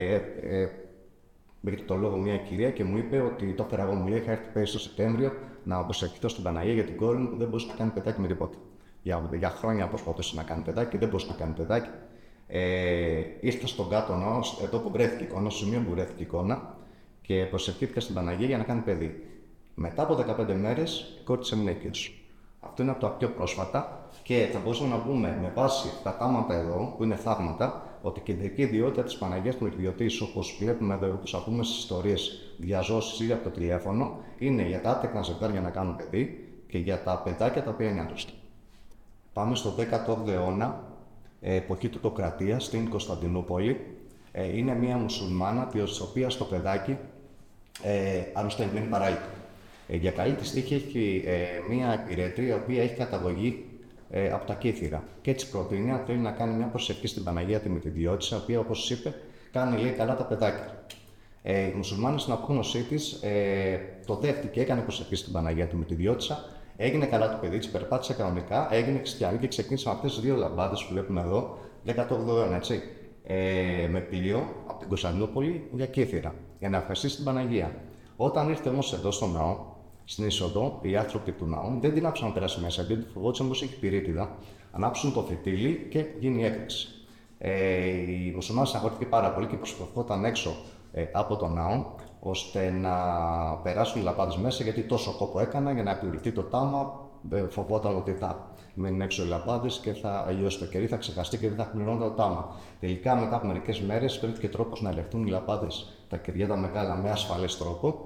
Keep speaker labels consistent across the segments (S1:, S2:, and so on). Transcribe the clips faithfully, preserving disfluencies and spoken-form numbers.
S1: Ε, ε, Μπήκε το λόγο μια κυρία και μου είπε ότι το έφερα εγώ, μου λέει, είχα έρθει πέρυσι το Σεπτέμβριο να προσευχηθώ στην Παναγία για την κόρη μου που δεν μπορούσε να κάνει παιδάκι με τίποτα. Για, για χρόνια προσπαθούσε να κάνει παιδάκι και δεν μπορούσε να κάνει παιδάκι. Ε, ήρθα στον κάτω ναό, εδώ που βρέθηκε η εικόνα, στο σημείο που βρέθηκε η εικόνα, και προσευχήθηκα στην Παναγία για να κάνει παιδί. Μετά από δεκαπέντε μέρες η κόρη της έμεινε οικείος. Αυτό είναι από τα πιο πρόσφατα και θα μπορούσαμε να πούμε με βάση τα θάματα εδώ, που είναι θαύματα, ότι η κεντρική ιδιότητα της Παναγίας του Εκδιωτής, όπως βλέπουμε εδώ, όπως ακούμε στις ιστορίες διαζώσεις ή από το τηλέφωνο, είναι για τα άτεκνα ζευγάρια να κάνουν παιδί και για τα παιδάκια τα οποία είναι άρρωστα. Πάμε στο δέκατο όγδοο αιώνα, εποχή τουρκοκρατίας στην Κωνσταντινούπολη. Είναι μια μουσουλμάνα, τη οποία στο παιδάκι ε, αρρωσταγμένη παραείτο. Ε, για καλή της τύχη έχει ε, μια υπηρέτρια η οποία έχει καταγωγή ε, από τα Κύθυρα. Και έτσι προτείνει, αν θέλει να κάνει μια προσευχή στην Παναγία τη Μητριδιώτισσα, η οποία, όπως είπε, κάνει λέει καλά τα παιδάκια. Ε, η μουσουλμάνα στην απόγνωσή της ε, το δέχτηκε, έκανε προσευχή στην Παναγία τη Μητριδιώτισσα, έγινε καλά το παιδί της, περπάτησε κανονικά, έγινε χριστιανή και ξεκίνησαν αυτές τις δύο λαμπάδες που βλέπουμε εδώ, δέκατο όγδοο αιώνα, έτσι. Ε, με πλοίο από την Κωνσταντινούπολη για Κύθυρα, για να ευχαριστήσει την Παναγία. Όταν ήρθε όμως εδώ στο ναό, στην είσοδο, οι άνθρωποι του ναού δεν την άφησαν να περάσει μέσα, γιατί φοβόντουσαν πως έχει πυρίτιδα. Ανάψουν το φυτίλι και γίνει έκρηξη. Ε, η μουσουλμάνα στεναχωρήθηκε πάρα πολύ και προσπαθόταν έξω ε, από τον ναό, ώστε να περάσουν οι λαμπάδες μέσα, γιατί τόσο κόπο έκανα για να επιβληθεί το τάμα. Ε, φοβόταν ότι θα μείνουν έξω οι λαμπάδες και θα αλλιώσει το κερί, θα ξεχαστεί και δεν θα πληρώνονταν το τάμα. Τελικά, μετά από μερικές μέρες, βρέθηκε τρόπος να ελευθούν οι λαμπάδες τα κεριά τα μεγάλα με ασφαλές τρόπο.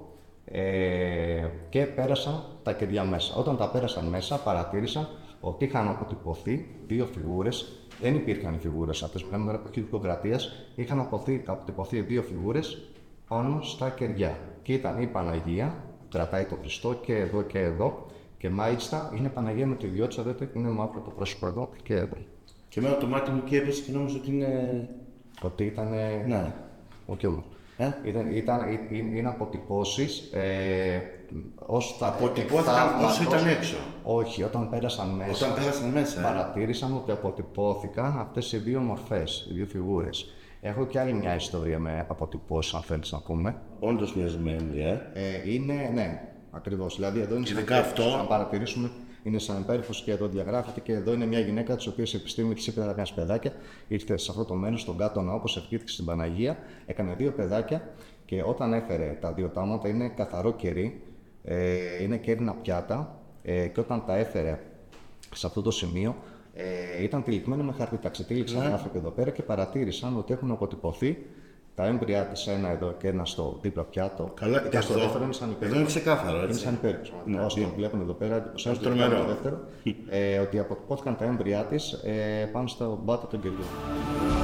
S1: Ε, και πέρασαν τα κεριά μέσα. Όταν τα πέρασαν μέσα, παρατήρησαν ότι είχαν αποτυπωθεί δύο φιγούρες. Δεν υπήρχαν οι φιγούρες αυτές που λέμε τώρα από Τουρκοκρατίας. Είχαν αποτυπωθεί δύο φιγούρες πάνω στα κεριά. Και ήταν η Παναγία, κρατάει τον Χριστό και εδώ και εδώ. Και μάλιστα είναι Παναγία με τη Διώτισσα, δείτε, είναι μαύρο το πρόσωπο εδώ και εδώ.
S2: Και εμένα το μάτι μου και έπεσε και νόμιζα ότι είναι.
S1: Ότι ήταν.
S2: Ναι.
S1: Όχι όμως.
S2: Ε?
S1: Ήταν, ήταν, είναι αποτυπώσεις ε, ως τα
S2: αποτυπώθηκαν όσο ήταν έξω.
S1: Όχι, όταν πέρασαν μέσα,
S2: όταν πέρασαν μέσα
S1: παρατήρησαν ε? ότι αποτυπώθηκαν αυτές οι δύο μορφές, οι δύο φιγούρες. Έχω και άλλη μια ιστορία με αποτυπώσεις, αν θέλεις να πούμε.
S2: Όντως μοιασμένη, ε.
S1: ε είναι, ναι, ακριβώς. Δηλαδή εδώ είναι
S2: ειδικά αυτό.
S1: Να παρατηρήσουμε, είναι σαν υπέρηφος και εδώ διαγράφεται και εδώ είναι μια γυναίκα της οποίας η επιστήμη της είπε να παιδάκια. Ήρθε σε αυτό το μέρος, στον κάτω ναό, όπως ευχήθηκε στην Παναγία, έκανε δύο παιδάκια και όταν έφερε τα δύο τάματα είναι καθαρό κερί, ε, είναι κέρινα πιάτα ε, και όταν τα έφερε σε αυτό το σημείο ε, ήταν τυλιγμένο με χαρτί. Τα ξετύλιξαν οι άνθρωποι εδώ πέρα και παρατήρησαν ότι έχουν αποτυπωθεί τα έμβριά της, ένα εδώ και ένα στο δίπλα πιάτο.
S2: Καλά, και
S1: στο δεύτερο είναι σαν υπέρηφο.
S2: Εδώ είναι ξεκάθαρο, έτσι.
S1: Είναι σαν υπέρηφο.
S2: Ναι,
S1: όσο το βλέπουν εδώ πέρα, εντυπωσιάζει το δεύτερο, ε, ότι αποτυπώθηκαν τα έμβριά της ε, πάνω στο μπάτο των κεριών.